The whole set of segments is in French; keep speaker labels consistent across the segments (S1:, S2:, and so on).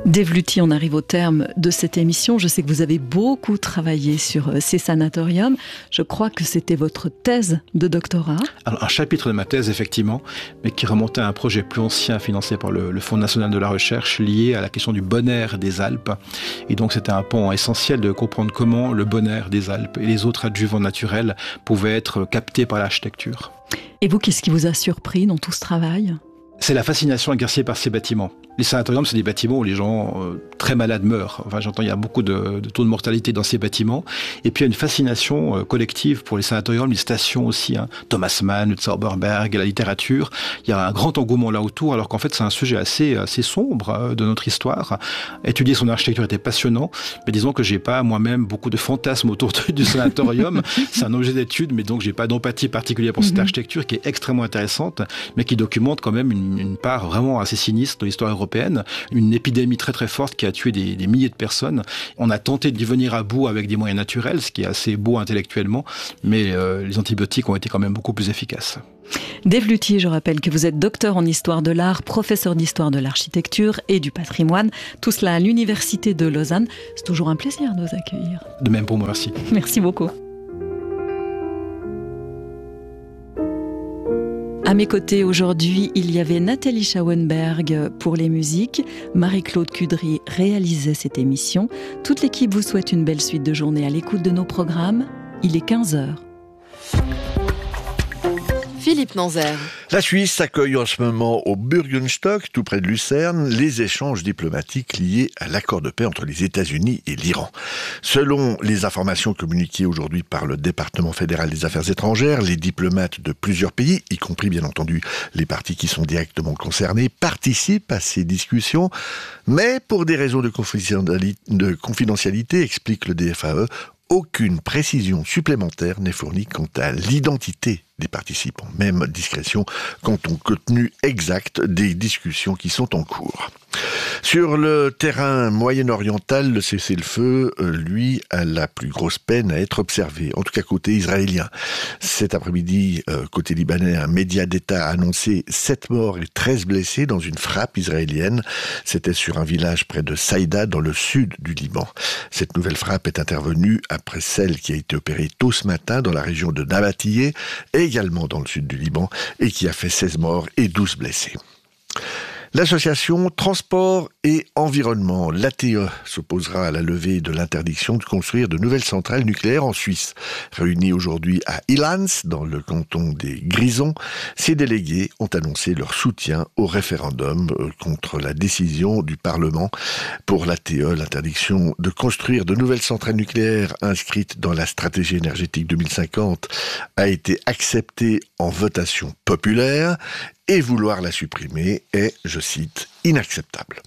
S1: Dave Luty, on arrive au terme de cette émission. Je sais que vous avez beaucoup travaillé sur ces sanatoriums. Je crois que c'était votre thèse de doctorat.
S2: Alors, un chapitre de ma thèse, effectivement, mais qui remontait à un projet plus ancien financé par le Fonds national de la recherche lié à la question du bon air des Alpes. Et donc, c'était un pan essentiel de comprendre comment le bon air des Alpes et les autres adjuvants naturels pouvaient être captés par l'architecture.
S1: Et vous, qu'est-ce qui vous a surpris dans tout ce travail ?
S2: C'est la fascination exercée par ces bâtiments. Les sanatoriums, c'est des bâtiments où les gens très malades meurent. Enfin, j'entends, il y a beaucoup de taux de mortalité dans ces bâtiments. Et puis, il y a une fascination collective pour les sanatoriums, les stations aussi. Thomas Mann, Zauberberg, la littérature. Il y a un grand engouement là autour, alors qu'en fait, c'est un sujet assez sombre de notre histoire. Étudier son architecture était passionnant, mais disons que j'ai pas moi-même beaucoup de fantasmes autour du sanatorium. C'est un objet d'étude, mais donc j'ai pas d'empathie particulière pour cette architecture qui est extrêmement intéressante, mais qui documente quand même une part vraiment assez sinistre de l'histoire européenne. Une épidémie très très forte qui a tué des milliers de personnes. On a tenté d'y venir à bout avec des moyens naturels, ce qui est assez beau intellectuellement, mais les antibiotiques ont été quand même beaucoup plus efficaces.
S1: Dave Luty, je rappelle que vous êtes docteur en histoire de l'art, professeur d'histoire de l'architecture et du patrimoine. Tout cela à l'Université de Lausanne. C'est toujours un plaisir de vous accueillir.
S2: De même pour moi, merci.
S1: Merci beaucoup. À mes côtés aujourd'hui, il y avait Nathalie Schauenberg pour les musiques, Marie-Claude Cudry réalisait cette émission. Toute l'équipe vous souhaite une belle suite de journée à l'écoute de nos programmes. Il est 15h.
S3: Philippe Nanzer.
S4: La Suisse accueille en ce moment au Bürgenstock, tout près de Lucerne, les échanges diplomatiques liés à l'accord de paix entre les États-Unis et l'Iran. Selon les informations communiquées aujourd'hui par le département fédéral des affaires étrangères, les diplomates de plusieurs pays, y compris bien entendu les partis qui sont directement concernés, participent à ces discussions, mais pour des raisons de confidentialité, explique le DFAE, aucune précision supplémentaire n'est fournie quant à l'identité des participants, même discrétion quant au contenu exact des discussions qui sont en cours. Sur le terrain moyen-oriental, le cessez-le-feu, lui, a la plus grosse peine à être observé, en tout cas côté israélien. Cet après-midi, côté libanais, un média d'État a annoncé 7 morts et 13 blessés dans une frappe israélienne. C'était sur un village près de Saïda, dans le sud du Liban. Cette nouvelle frappe est intervenue après celle qui a été opérée tôt ce matin dans la région de Nabatiyeh, également dans le sud du Liban, et qui a fait 16 morts et 12 blessés. L'association Transport et Environnement, l'ATE, s'opposera à la levée de l'interdiction de construire de nouvelles centrales nucléaires en Suisse. Réunis aujourd'hui à Ilans, dans le canton des Grisons, ces délégués ont annoncé leur soutien au référendum contre la décision du Parlement pour l'ATE. L'interdiction de construire de nouvelles centrales nucléaires inscrites dans la stratégie énergétique 2050 a été acceptée en votation populaire. Et vouloir la supprimer est, je cite, inacceptable.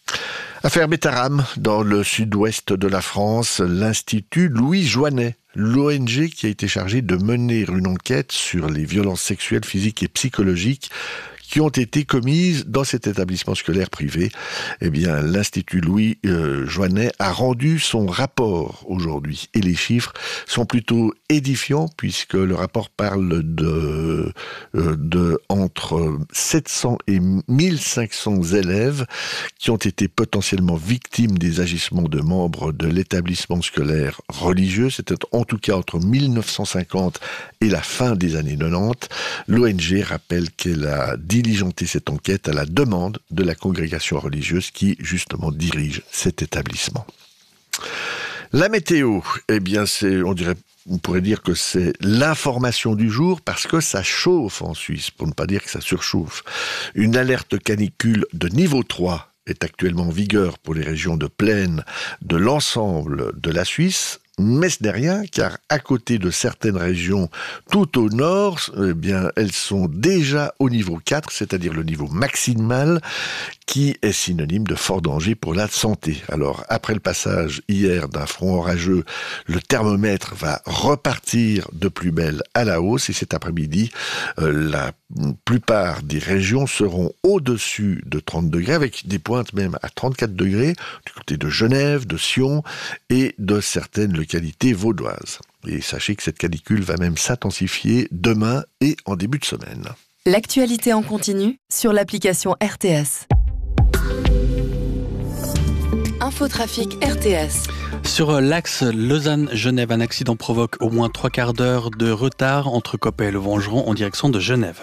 S4: Affaire Bétaram, dans le sud-ouest de la France, l'Institut Louis Joinet, l'ONG qui a été chargée de mener une enquête sur les violences sexuelles, physiques et psychologiques qui ont été commises dans cet établissement scolaire privé. Eh bien, l'Institut Louis Joinet a rendu son rapport aujourd'hui. Et les chiffres sont plutôt édifiants puisque le rapport parle de entre 700 et 1500 élèves qui ont été potentiellement victimes des agissements de membres de l'établissement scolaire religieux. C'était en tout cas entre 1950 et la fin des années 90. L'ONG rappelle qu'elle a diligenté cette enquête à la demande de la congrégation religieuse qui, justement, dirige cet établissement. La météo, eh bien, on pourrait dire que c'est l'information du jour parce que ça chauffe en Suisse, pour ne pas dire que ça surchauffe. Une alerte canicule de niveau 3 est actuellement en vigueur pour les régions de plaine de l'ensemble de la Suisse. Mais ce n'est rien, car à côté de certaines régions tout au nord, eh bien, elles sont déjà au niveau 4, c'est-à-dire le niveau maximal, qui est synonyme de fort danger pour la santé. Alors, après le passage hier d'un front orageux, le thermomètre va repartir de plus belle à la hausse, et cet après-midi, la plupart des régions seront au-dessus de 30 degrés, avec des pointes même à 34 degrés, du côté de Genève, de Sion, et de certaines localités vaudoises. Et sachez que cette canicule va même s'intensifier demain et en début de semaine.
S3: L'actualité en continu sur l'application RTS. Infotrafic RTS.
S5: Sur l'axe Lausanne-Genève, un accident provoque au moins 3/4 d'heure de retard entre Coppet et le Vengeron en direction de Genève.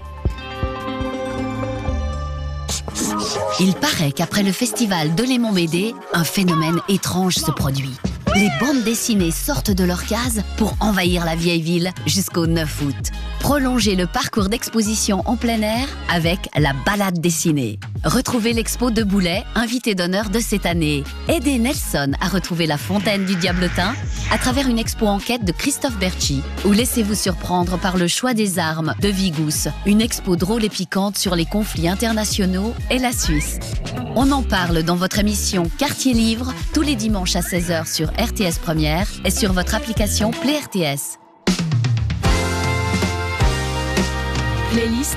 S6: Il paraît qu'après le festival de Lémont-Médé, un phénomène étrange se produit. Les bandes dessinées sortent de leurs cases pour envahir la vieille ville jusqu'au 9 août. Prolongez le parcours d'exposition en plein air avec la balade dessinée. Retrouvez l'expo de Boulay, invité d'honneur de cette année. Aidez Nelson à retrouver la fontaine du Diabletin à travers une expo enquête de Christophe Berchi. Ou laissez-vous surprendre par le choix des armes de Vigous, une expo drôle et piquante sur les conflits internationaux et la Suisse. On en parle dans votre émission Quartier Livre, tous les dimanches à 16h sur RTS Première et sur votre application Play RTS.
S1: Playlist.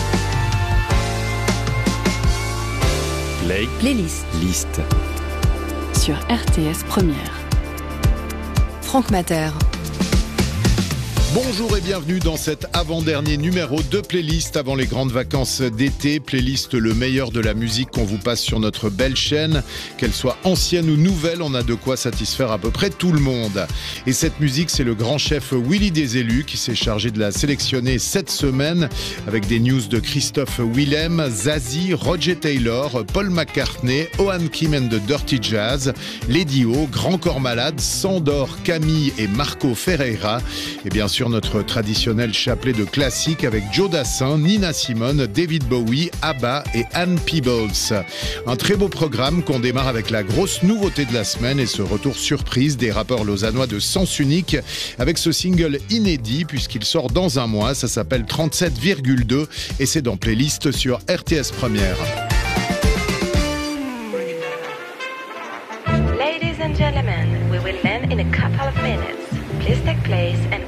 S6: Playlist.
S7: Liste.
S1: Sur RTS Première.
S3: Franck Mater.
S8: Bonjour et bienvenue dans cet avant-dernier numéro de Playlist avant les grandes vacances d'été. Playlist, le meilleur de la musique qu'on vous passe sur notre belle chaîne. Qu'elle soit ancienne ou nouvelle, on a de quoi satisfaire à peu près tout le monde. Et cette musique, c'est le grand chef Willy Desélus qui s'est chargé de la sélectionner cette semaine avec des news de Christophe Willem, Zazie, Roger Taylor, Paul McCartney, Owen Kim and the Dirty Jazz, Lady O, Grand Corps Malade, Sandor, Camille et Marco Ferreira. Et bien sûr, notre traditionnel chapelet de classiques avec Joe Dassin, Nina Simone, David Bowie, ABBA et Anne Peebles. Un très beau programme qu'on démarre avec la grosse nouveauté de la semaine et ce retour surprise des rappeurs lausannois de Sens Unique avec ce single inédit puisqu'il sort dans un mois. Ça s'appelle 37,2 et c'est dans Playlist sur RTS Première.
S9: Ladies and gentlemen, we will land in a couple of minutes. Please take place and